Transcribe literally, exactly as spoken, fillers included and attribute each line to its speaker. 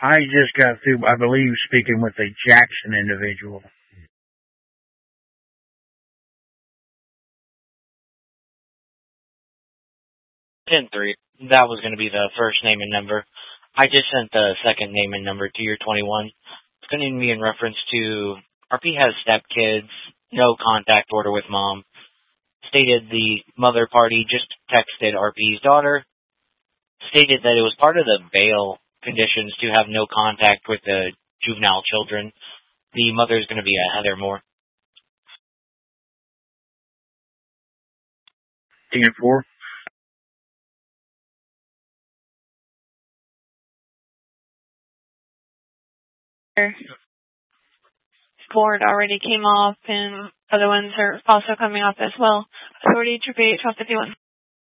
Speaker 1: I just got through, I believe, speaking with a Jackson individual.
Speaker 2: ten three. That was going to be the first name and number. I just sent the second name and number to your twenty-one. It's going to be in reference to R P has stepkids, no contact order with mom. Stated the mother party just texted R P's daughter. Stated that it was part of the bail conditions to have no contact with the juvenile children. The mother is going to be a Heather Moore.
Speaker 1: ten four.
Speaker 3: Board already came off, and other ones are also coming off as well. Authority Troop eight, twelve fifty-one.